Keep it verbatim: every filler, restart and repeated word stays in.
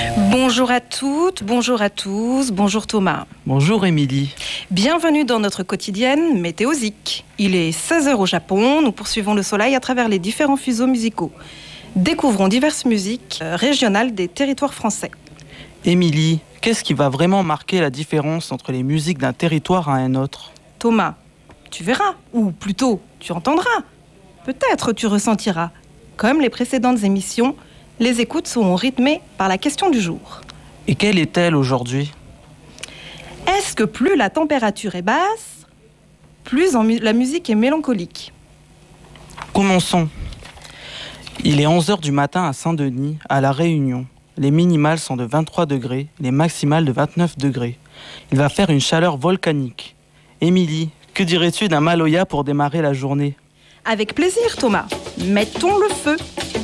Bonjour à toutes, bonjour à tous, bonjour Thomas. Bonjour Émilie. Bienvenue dans notre quotidienne météosique. Il est seize heures au Japon, nous poursuivons le soleil à travers les différents fuseaux musicaux. Découvrons diverses musiques régionales des territoires français. Émilie, qu'est-ce qui va vraiment marquer la différence entre les musiques d'un territoire à un autre ? Thomas, tu verras, ou plutôt, tu entendras. Peut-être tu ressentiras. Comme les précédentes émissions, les écoutes seront rythmées par la question du jour. Et quelle est-elle aujourd'hui ? Est-ce que plus la température est basse, plus en mu- la musique est mélancolique ? Commençons. Il est onze heures du matin à Saint-Denis, à La Réunion. Les minimales sont de vingt-trois degrés, les maximales de vingt-neuf degrés. Il va faire une chaleur volcanique. Émilie, que dirais-tu d'un Maloya pour démarrer la journée ? Avec plaisir, Thomas. Mettons le feu.